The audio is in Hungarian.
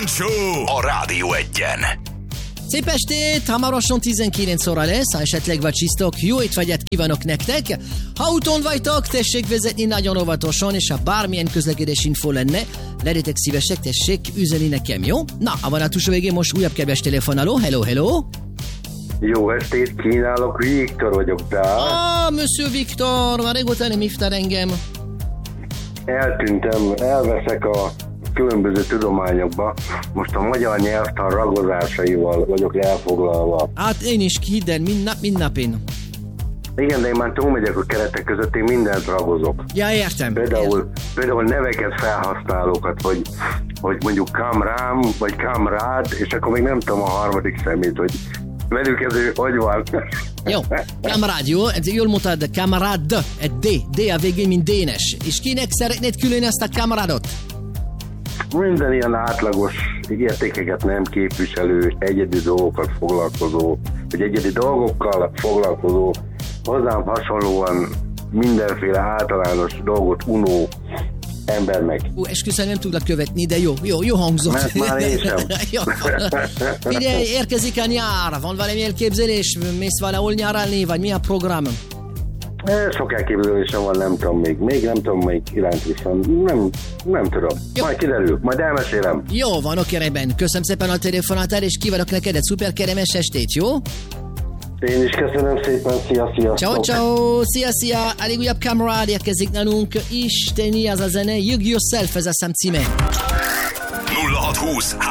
Kejfel Show a Rádió Egyen. Szép estét! Hamarosan 19 óra lesz, ha esetleg vacsisztok, jó étvágyat kívánok nektek! Ha úton vagytok, tessék vezetni nagyon óvatosan, és ha bármilyen közlekedés info lenne, legyetek szívesek, tessék üzeni nekem, jó? Na, a vonatúsó végén most újabb kedves telefonáló, hello! Jó estét kínálok, Viktor vagyok, de... Monsieur Viktor, már régóta nem hívtál engem. Eltűntem, elveszek a különböző tudományokba. Most a magyar nyelvtan ragozásaival vagyok elfoglalva. Hát én is, hidd el, mindnap én. Igen, de én már túlmegyek a keretek között, én mindent ragozok. Ja, értem. Például neveket, felhasználókat, hogy mondjuk kamrám, vagy kamrád, és akkor még nem tudom a harmadik szemét, hogy velük ez hogy van. Jó, kamerád, jó? Jól mondtad, kamerád, egy D a végén, mint dénes. És kinek szeretnéd külön ezt a kamerádot? Minden ilyen átlagos értékeket nem képviselő, egyedi dolgokkal foglalkozó, vagy egyedi dolgokkal foglalkozó, hozzám hasonlóan mindenféle általános dolgot unó embernek. Esküszöm, nem tudlak követni, de jó hangzott. Mert már én sem. Figyelj, érkezik a nyár, van valami elképzelés, mész valahol nyaralni, vagy mi a program? Sok elképzelésem van, nem tudom még iránt viszont nem tudom. Jó. Majd kiderül, majd elmesélem. Jó van, oké, rendben. Köszönöm szépen a telefonátál, és kívánok neked egy szuper keremes estét, jó? Én is köszönöm szépen, szia. Ciao, szia. Elég újabb kamerád érkezik nálunk. Isteni az a zene, Jug Yourself, ez a szám címe. 0620